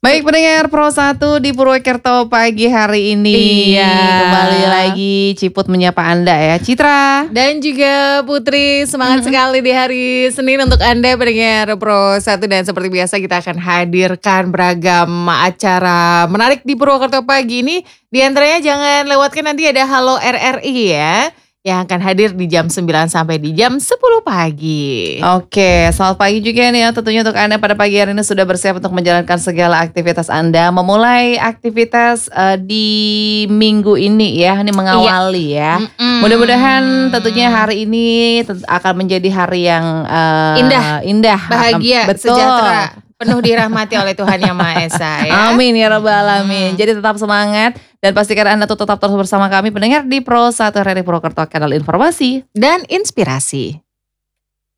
Baik pendengar Pro 1 di Purwokerto pagi hari ini. Iya. Kembali lagi Ciput menyapa Anda ya, Citra. Dan juga Putri, semangat sekali di hari Senin untuk Anda pendengar Pro 1. Dan seperti biasa kita akan hadirkan beragam acara menarik di Purwokerto pagi ini. Di antaranya jangan lewatkan nanti ada Halo RRI ya, yang akan hadir di jam 9 sampai di jam 10 pagi. Oke, selamat pagi juga nih ya. Tentunya untuk Anda pada pagi hari ini sudah bersiap untuk menjalankan segala aktivitas Anda. Memulai aktivitas di minggu ini ya, ini mengawali ya. Mudah-mudahan tentunya hari ini akan menjadi hari yang indah, Bahagia, betul. sejahtera, penuh dirahmati oleh Tuhan Yang Maha Esa ya. Amin ya rabbal alamin. Jadi tetap semangat dan pastikan Anda tetap terus bersama kami pendengar di Pro 1 RRI Purwokerto, kanal informasi Dan inspirasi.